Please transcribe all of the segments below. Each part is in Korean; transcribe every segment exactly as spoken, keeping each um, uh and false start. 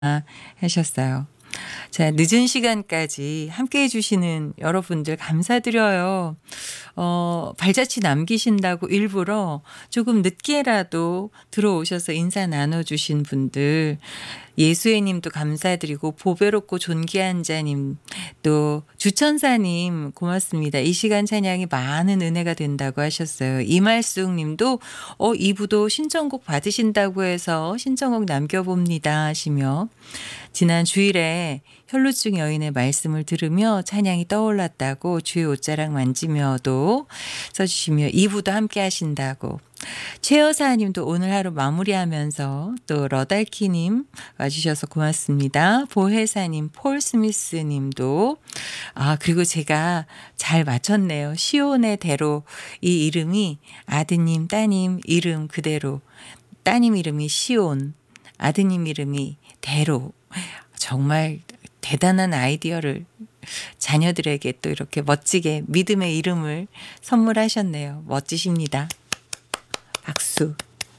하셨어요. 자, 늦은 시간까지 함께 해주시는 여러분들 감사드려요. 어, 발자취 남기신다고 일부러 조금 늦게라도 들어오셔서 인사 나눠주신 분들, 예수애님도 감사드리고, 보배롭고 존귀한 자님, 또 주천사님 고맙습니다. 이 시간 찬양이 많은 은혜가 된다고 하셨어요. 이말숙님도 어, 이 부도 신청곡 받으신다고 해서 신청곡 남겨봅니다 하시며, 지난 주일에 혈루증 여인의 말씀을 들으며 찬양이 떠올랐다고 주의 옷자락 만지며도 써주시며, 이 부도 함께 하신다고. 최여사님도 오늘 하루 마무리하면서, 또 러달키님 와주셔서 고맙습니다. 보혜사님, 폴 스미스님도, 아, 그리고 제가 잘 맞췄네요. 시온의 대로, 이 이름이 아드님 따님 이름 그대로, 따님 이름이 시온, 아드님 이름이 대로. 정말 대단한 아이디어를 자녀들에게 또 이렇게 멋지게 믿음의 이름을 선물하셨네요. 멋지십니다. 박수.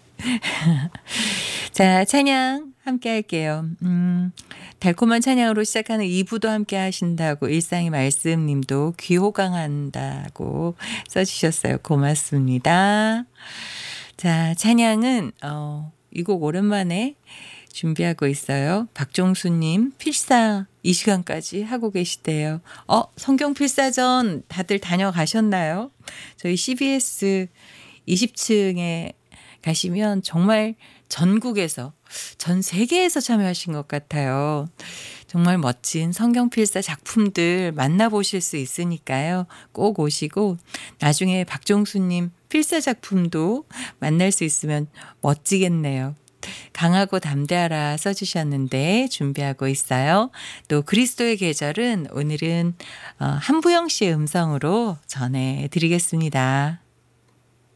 자, 찬양 함께 할게요. 음, 달콤한 찬양으로 시작하는 이 부도 함께 하신다고, 일상의 말씀님도 귀호강한다고 써주셨어요. 고맙습니다. 자, 찬양은 어, 이 곡 오랜만에 준비하고 있어요. 박종수님 필사 이 시간까지 하고 계시대요. 어, 성경 필사전 다들 다녀가셨나요? 저희 씨비에스 이십 층에 가시면 정말 전국에서, 전 세계에서 참여하신 것 같아요. 정말 멋진 성경 필사 작품들 만나보실 수 있으니까요. 꼭 오시고, 나중에 박종수님 필사 작품도 만날 수 있으면 멋지겠네요. 강하고 담대하라 써주셨는데 준비하고 있어요. 또 그리스도의 계절은 오늘은 한부영 씨의 음성으로 전해드리겠습니다.